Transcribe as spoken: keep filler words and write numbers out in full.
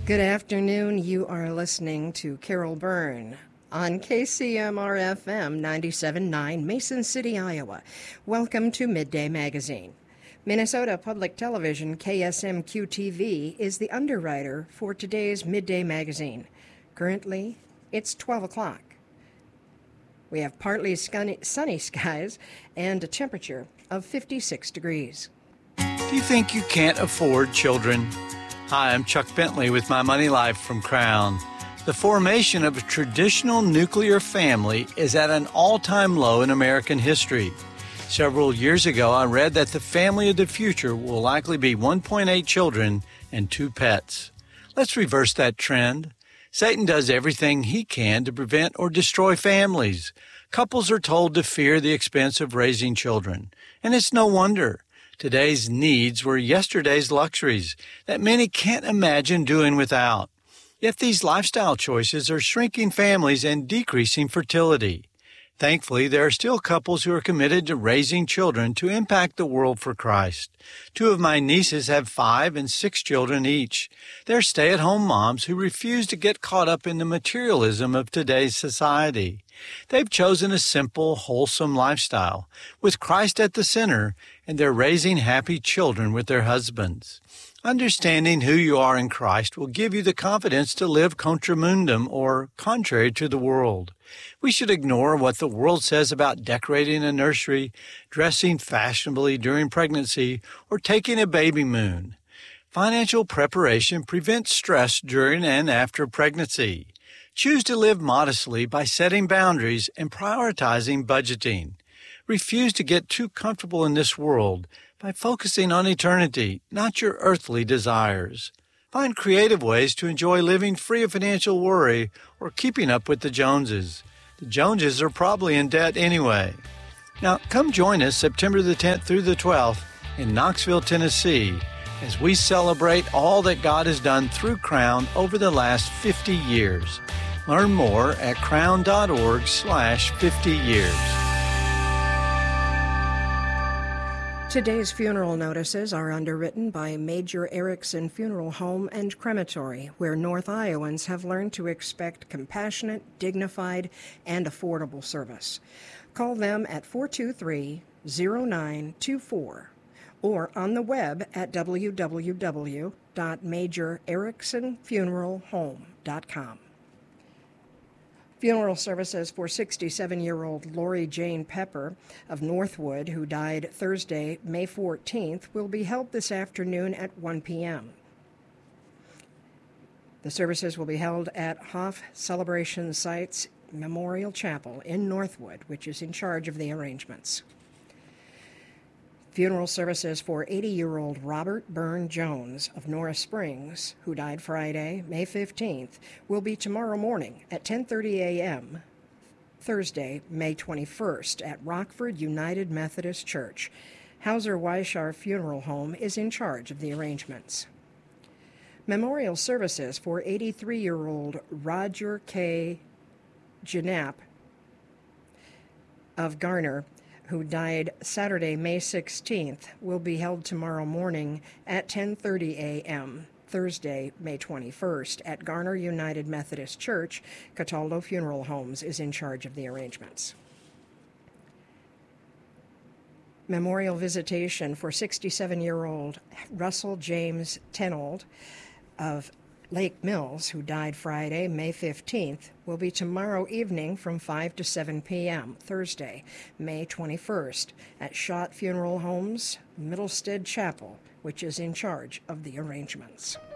Good afternoon. You are listening to Carol Byrne on K C M R F M ninety-seven point nine, Mason City, Iowa. Welcome to Midday Magazine. Minnesota Public Television, K S M Q T V, is the underwriter for today's Midday Magazine. Currently, it's twelve o'clock. We have partly sunny skies and a temperature of fifty-six degrees. Do you think you can't afford children? Hi, I'm Chuck Bentley with My Money Life from Crown. The formation of a traditional nuclear family is at an all-time low in American history. Several years ago, I read that the family of the future will likely be one point eight children and two pets. Let's reverse that trend. Satan does everything he can to prevent or destroy families. Couples are told to fear the expense of raising children, and it's no wonder. Today's needs were yesterday's luxuries that many can't imagine doing without. Yet these lifestyle choices are shrinking families and decreasing fertility. Thankfully, there are still couples who are committed to raising children to impact the world for Christ. Two of my nieces have five and six children each. They're stay-at-home moms who refuse to get caught up in the materialism of today's society. They've chosen a simple, wholesome lifestyle with Christ at the center, and they're raising happy children with their husbands. Understanding who you are in Christ will give you the confidence to live contra mundum, or contrary to the world. We should ignore what the world says about decorating a nursery, dressing fashionably during pregnancy, or taking a baby moon. Financial preparation prevents stress during and after pregnancy. Choose to live modestly by setting boundaries and prioritizing budgeting. Refuse to get too comfortable in this world by focusing on eternity, not your earthly desires. Find creative ways to enjoy living free of financial worry or keeping up with the Joneses. The Joneses are probably in debt anyway. Now, come join us September the tenth through the twelfth in Knoxville, Tennessee, as we celebrate all that God has done through Crown over the last fifty years. Learn more at crown.org slash 50 years. Today's funeral notices are underwritten by Major Erickson Funeral Home and Crematory, where North Iowans have learned to expect compassionate, dignified, and affordable service. Call them at four two three, zero nine two four or on the web at w w w dot major erickson funeral home dot com. Funeral services for sixty-seven-year-old Lori Jane Pepper of Northwood, who died Thursday, May fourteenth, will be held this afternoon at one p.m. The services will be held at Hoff Celebration Sites Memorial Chapel in Northwood, which is in charge of the arrangements. Funeral services for eighty-year-old Robert Byrne Jones of Norris Springs, who died Friday, May fifteenth, will be tomorrow morning at ten thirty a.m., Thursday, May twenty-first, at Rockford United Methodist Church. Hauser Weishar Funeral Home is in charge of the arrangements. Memorial services for eighty-three-year-old Roger K. Janap of Garner, who died Saturday, May sixteenth, will be held tomorrow morning at ten thirty a.m., Thursday, May twenty-first, at Garner United Methodist Church. Cataldo Funeral Homes is in charge of the arrangements. Memorial visitation for sixty-seven-year-old Russell James Tenold of Lake Mills, who died Friday, May fifteenth, will be tomorrow evening from five to seven p.m., Thursday, May twenty-first, at Schott Funeral Homes, Middlestead Chapel, which is in charge of the arrangements.